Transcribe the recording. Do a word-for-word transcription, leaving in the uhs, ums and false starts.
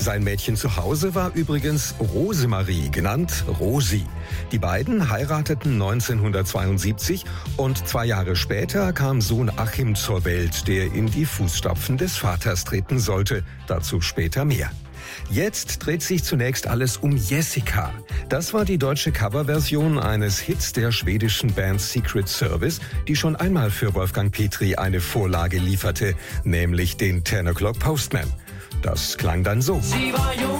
Sein Mädchen zu Hause war übrigens Rosemarie, genannt Rosi. Die beiden heirateten neunzehnhundertzweiundsiebzig und zwei Jahre später kam Sohn Achim zur Welt, der in die Fußstapfen des Vaters treten sollte. Dazu später mehr. Jetzt dreht sich zunächst alles um Jessica. Das war die deutsche Coverversion eines Hits der schwedischen Band Secret Service, die schon einmal für Wolfgang Petri eine Vorlage lieferte, nämlich den Ten O'Clock Postman. Das klang dann so. Sie war jung